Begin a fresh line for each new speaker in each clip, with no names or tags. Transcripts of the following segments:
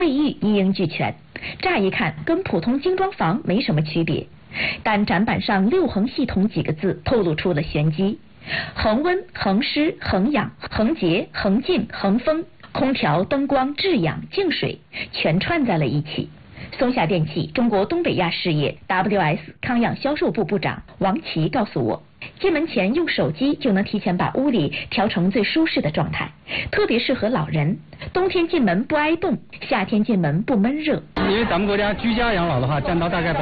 卫浴一应俱全，乍一看跟普通精装房没什么区别，但展板上6恒系统几个字透露出了玄机：恒温、恒湿、恒氧、恒洁、恒净、恒风，空调、灯光、制氧、净水全串在了一起。松下电器中国东北亚事业 WS 康养销售部部长王琦告诉我，进门前用手机就能提前把屋里调成最舒适的状态，特别适合老人。冬天进门不挨冻，夏天进门不闷热。
因为咱们国家居家养老的话占到大概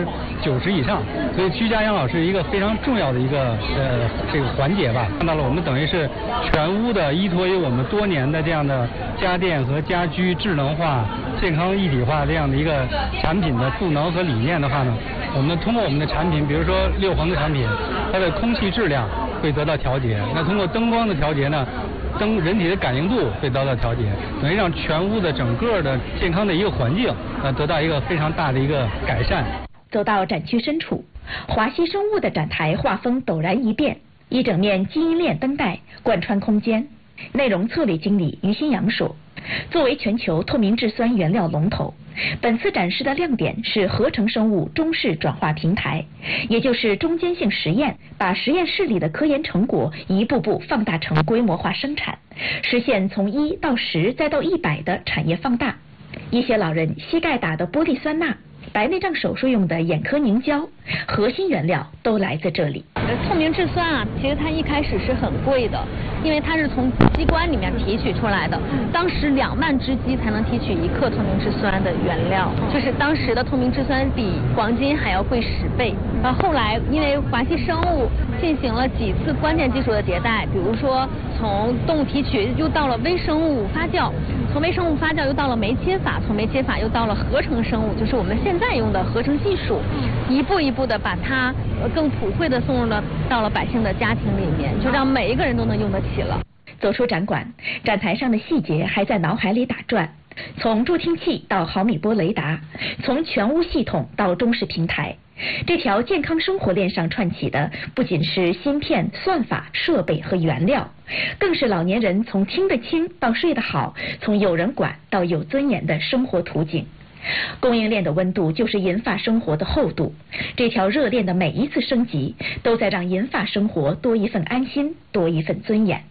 90%以上，所以居家养老是一个非常重要的一个这个环节吧。看到了，我们等于是全屋的依托于我们多年的这样的家电和家居智能化、健康一体化这样的一个产品的赋能和理念的话呢，我们通过我们的产品，比如说6恒的产品，它的空气质量会得到调节。那通过灯光的调节呢，人体的感应度会得到调节，等于让全屋的整个的健康的一个环境得到一个非常大的一个改善。
走到展区深处，华西生物的展台画风陡然一变，一整面基因链灯带贯穿空间。内容策略经理于新阳说，作为全球透明质酸原料龙头，本次展示的亮点是合成生物中式转化平台，也就是中间性实验，把实验室里的科研成果一步步放大成规模化生产，实现从1到10再到100的产业放大。一些老人膝盖打的玻璃酸钠，白内障手术用的眼科凝胶，核心原料都来自这里。
透明质酸啊，其实它一开始是很贵的，因为它是从鸡冠里面提取出来的，当时2万只鸡才能提取1克透明质酸的原料，就是当时的透明质酸比黄金还要贵10倍。后来因为华西生物进行了几次关键技术的迭代，比如说从动物提取又到了微生物发酵，从微生物发酵又到了酶切法，从酶切法又到了合成生物，就是我们现在用的合成技术，一步一步的把它更普惠的送入到了百姓的家庭里面，就让每一个人都能用得起了。
走出展馆，展台上的细节还在脑海里打转，从助听器到毫米波雷达，从全屋系统到中式平台，这条健康生活链上串起的不仅是芯片、算法、设备和原料，更是老年人从听得清到睡得好，从有人管到有尊严的生活图景。供应链的温度就是银发生活的厚度，这条热链的每一次升级，都在让银发生活多一份安心，多一份尊严。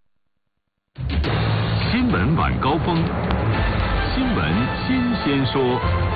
新闻晚高峰，新闻新鲜说。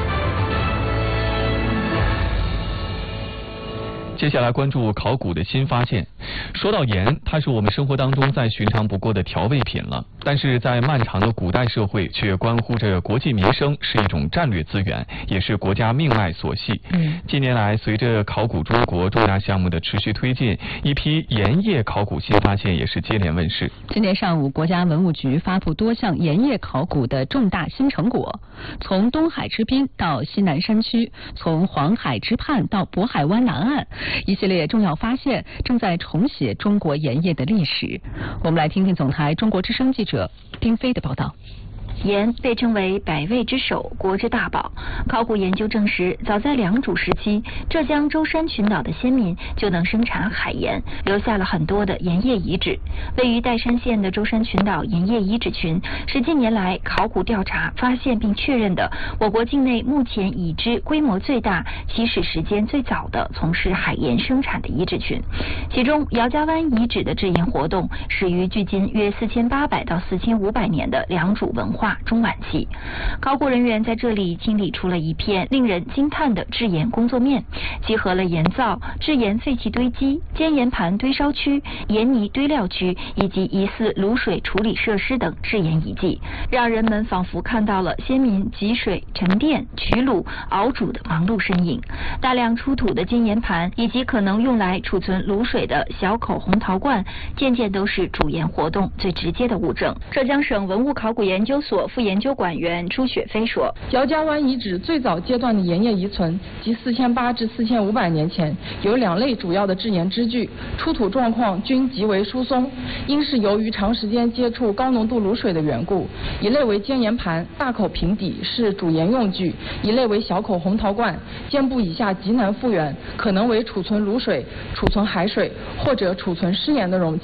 接下来关注考古的新发现。说到盐，它是我们生活当中再寻常不过的调味品了，但是在漫长的古代社会，却关乎着国计民生，是一种战略资源，也是国家命脉所系。近年来，随着考古中国重大项目的持续推进，一批盐业考古新发现也是接连问世。
今天上午，国家文物局发布多项盐业考古的重大新成果，从东海之滨到西南山区，从黄海之畔到渤海湾南岸，一系列重要发现正在重写中国盐业的历史。我们来听听总台中国之声记者丁飞的报道。
盐被称为百味之首，国之大宝。考古研究证实，早在良渚时期，浙江舟山群岛的先民就能生产海盐，留下了很多的盐业遗址。位于岱山县的舟山群岛盐业遗址群，是近年来考古调查发现并确认的我国境内目前已知规模最大、起始时间最早的从事海盐生产的遗址群。其中，姚家湾遗址的制盐活动始于距今约4800到4500年的良渚文化中晚期。考古人员在这里清理出了一片令人惊叹的制盐工作面，集合了盐灶、制盐废弃堆积、煎盐盘堆烧区、盐泥堆料区以及疑似卤水处理设施等制盐遗迹，让人们仿佛看到了先民汲水、沉淀、取卤、熬煮的忙碌身影。大量出土的煎盐盘以及可能用来储存卤水的小口红陶罐，件件都是煮盐活动最直接的物证。浙江省文物考古研究所副研究管员朱雪飞说，
姚家湾遗址最早阶段的盐业遗存，即4800至4500年前，有2类主要的制盐支具，出土状况均极为疏松，应是由于长时间接触高浓度卤水的缘故。一类为煎盐盘，大口平底，是煮盐用具；一类为小口红陶罐，肩部以下极难复原，可能为储存卤水、储存海水或者储存湿盐的容器。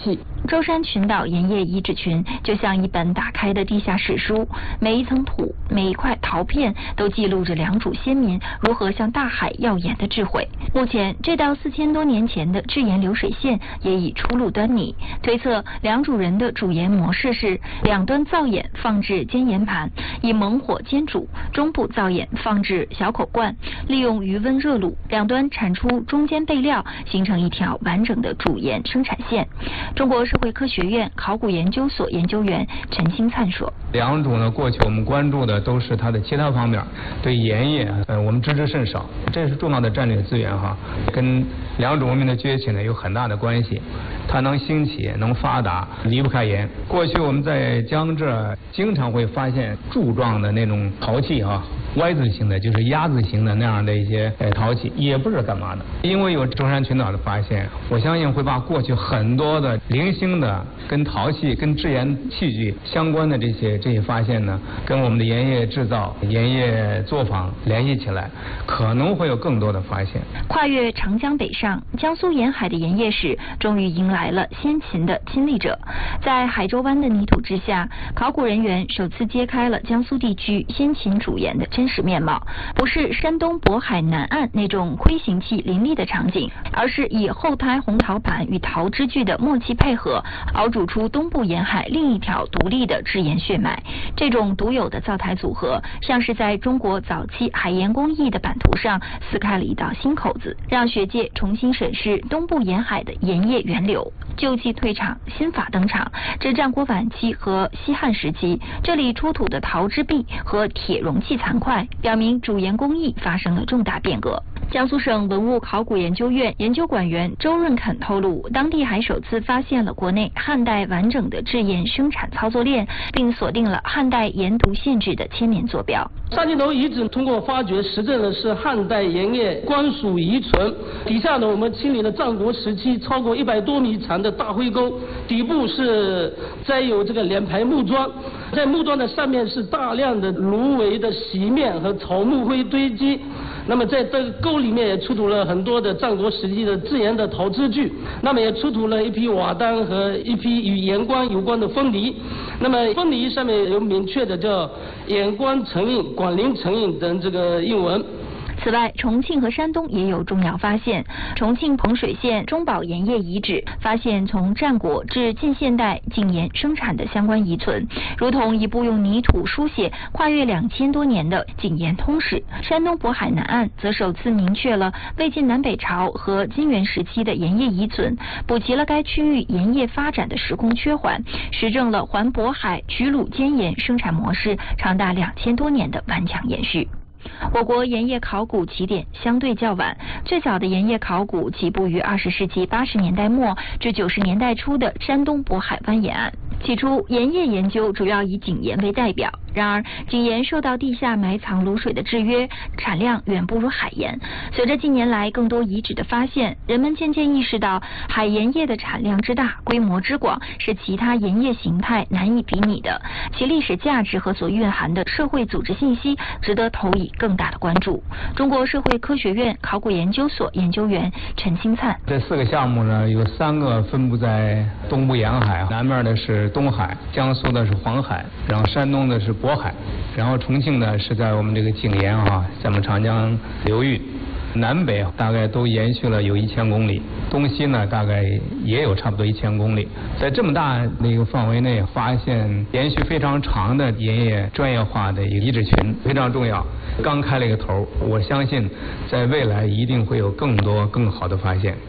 舟山群岛盐业遗址群就像一本打开的地下史书，每一层土，每一块陶片都记录着良渚先民如何向大海要盐的智慧。目前，这道4000多年前的制盐流水线也已初露端倪。推测良渚人的煮盐模式是两端造盐放置煎盐盘，以猛火煎煮，中部造盐放置小口罐，利用余温热卤，两端产出中间备料，形成一条完整的煮盐生产线。中国社会科学院考古研究所研究员陈兴灿说：
良渚呢，过去我们关注的都是它的其他方面，对盐业我们知之甚少，这是重要的战略资源哈，跟良渚文明的崛起呢有很大的关系。它能兴起能发达离不开盐。过去我们在江浙经常会发现柱状的那种陶器哈，Y字形的就是鸭字形的那样的一些陶器，也不知道干嘛的。因为有舟山群岛的发现，我相信会把过去很多的零星的跟陶器跟制盐器具相关的这些发现呢，跟我们的盐业制造盐业作坊联系起来，可能会有更多的发现。
跨越长江北上，江苏沿海的盐业史终于迎来了先秦的亲历者。在海州湾的泥土之下，考古人员首次揭开了江苏地区先秦煮盐的真实面貌，不是山东渤海南岸那种盔形器林立的场景，而是以后胎红陶板与陶支具的默契配合，熬煮出东部沿海另一条独立的制盐血脉。这种独有的灶台组合，像是在中国早期海盐工艺的版图上撕开了一道新口子，让学界重新审视东部沿海的盐业源流。旧器退场，新法登场。至战国晚期和西汉时期，这里出土的陶之璧和铁容器残块，表明煮盐工艺发生了重大变革。江苏省文物考古研究院研究馆员周润肯透露，当地还首次发现了国内汉代完整的制盐生产操作链，并锁定了汉代盐毒限制的千年坐标。
三镜头遗址通过发掘实证的是汉代盐业官署遗存，底下呢我们清理了战国时期超过100多米长的大灰沟，底部是栽有这个连排木桩，在木桩的上面是大量的芦苇的席面和草木灰堆积。那么在这个沟里面也出土了很多的战国时期的制盐的陶支具，那么也出土了一批瓦当和一批与盐官有关的封泥。那么封泥上面有明确的叫盐官成印、广陵成印等这个印文。
此外，重庆和山东也有重要发现。重庆彭水县中宝盐业遗址发现从战国至近现代井盐生产的相关遗存，如同一部用泥土书写跨越2000多年的井盐通史。山东渤海南岸则首次明确了魏晋南北朝和金元时期的盐业遗存，补齐了该区域盐业发展的时空缺环，实证了环渤海取卤煎盐生产模式长达2000多年的顽强延续。我国盐业考古起点相对较晚，最早的盐业考古起步于20世纪80年代末至90年代初的山东渤海湾沿岸。起初，盐业研究主要以井盐为代表，然而井盐受到地下埋藏卤水的制约，产量远不如海盐。随着近年来更多遗址的发现，人们渐渐意识到海盐业的产量之大、规模之广是其他盐业形态难以比拟的，其历史价值和所蕴含的社会组织信息值得投以更大的关注。中国社会科学院考古研究所研究员陈兴灿：
这4个项目呢，有3个分布在东部沿海，南面的是东海，江苏的是黄海，然后山东的是渤海，然后重庆呢是在我们这个井沿咱们长江流域。南北大概都延续了有1000公里，东西呢大概也有差不多1000公里。在这么大的一个范围内发现延续非常长的盐业专业化的一个遗址群，非常重要。刚开了一个头，我相信在未来一定会有更多更好的发现。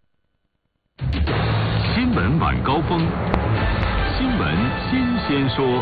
新闻晚高峰，新闻新鲜说。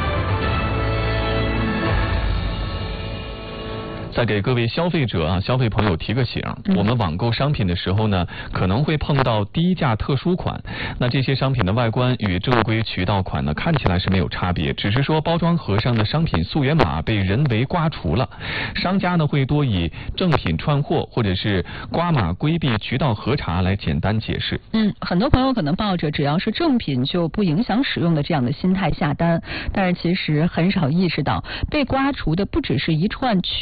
再给各位消费者消费朋友提个醒，我们网购商品的时候呢，可能会碰到低价特殊款。那这些商品的外观与正规渠道款呢，看起来是没有差别，只是说包装盒上的商品溯源码被人为刮除了。商家呢会多以正品串货或者是刮码规避渠道核查来简单解释。
很多朋友可能抱着只要是正品就不影响使用的这样的心态下单，但是其实很少意识到被刮除的不只是一串渠道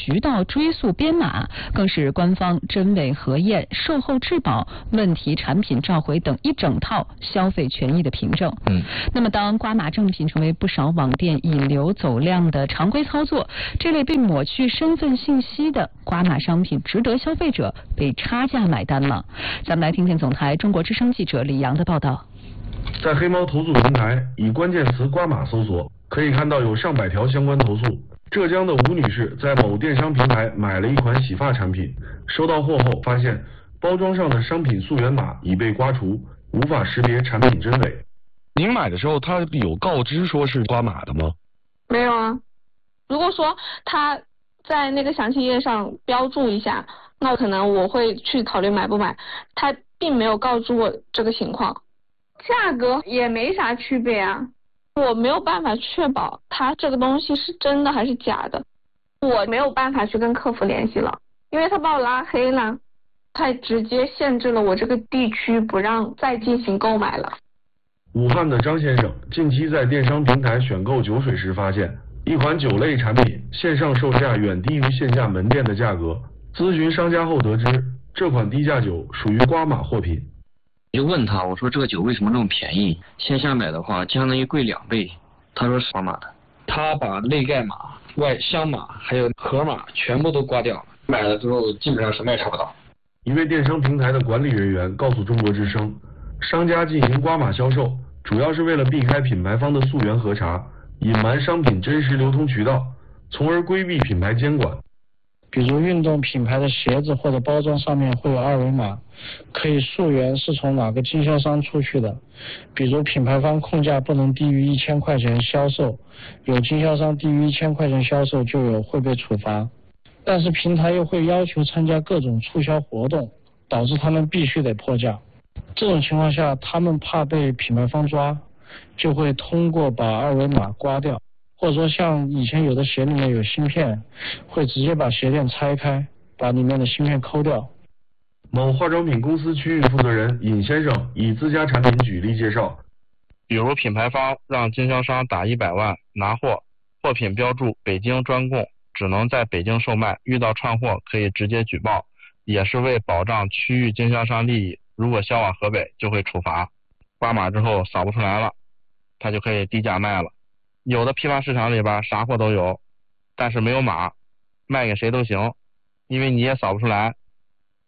追溯编码，更是官方真伪核验、售后质保、问题产品召回等一整套消费权益的凭证。那么当刮码正品成为不少网店引流走量的常规操作，这类被抹去身份信息的刮码商品值得消费者被差价买单吗？咱们来听听总台中国之声记者李阳的报道。
在黑猫投诉平台以关键词刮码搜索，可以看到有上百条相关投诉。浙江的吴女士在某电商平台买了一款洗发产品，收到货后发现包装上的商品溯源码已被刮除，无法识别产品真伪。
您买的时候他有告知说是刮码的吗？
没有啊。如果说他在那个详情页上标注一下，那可能我会去考虑买不买。他并没有告诉我这个情况，价格也没啥区别啊。我没有办法确保他这个东西是真的还是假的，我没有办法去跟客服联系了，因为他把我拉黑了，他直接限制了我这个地区，不让再进行购买了。
武汉的张先生近期在电商平台选购酒水时发现，一款酒类产品线上售价远低于线下门店的价格，咨询商家后得知，这款低价酒属于刮码货品。
我就问他，我说这个酒为什么这么便宜？线下买的话相当于贵2倍。他说是刮码的。他把内盖码、外箱码还有盒码全部都刮掉，买了之后基本上什么也查不到。
一位电商平台的管理人员告诉中国之声，商家进行刮码销售，主要是为了避开品牌方的溯源核查，隐瞒商品真实流通渠道，从而规避品牌监管。
比如运动品牌的鞋子或者包装上面会有2维码，可以溯源是从哪个经销商出去的。比如品牌方控价不能低于1000块钱销售，有经销商低于1000块钱销售就有会被处罚。但是平台又会要求参加各种促销活动，导致他们必须得破价。这种情况下，他们怕被品牌方抓，就会通过把2维码刮掉。或者说像以前有的鞋里面有芯片，会直接把鞋垫拆开，把里面的芯片抠掉。
某化妆品公司区域负责人尹先生以自家产品举例介绍，
比如品牌方让经销商打100万拿货，货品标注北京专供，只能在北京售卖，遇到串货可以直接举报，也是为保障区域经销商利益，如果销往河北就会处罚。刮码之后扫不出来了，他就可以低价卖了。有的批发市场里边啥货都有，但是没有码，卖给谁都行，因为你也扫不出来，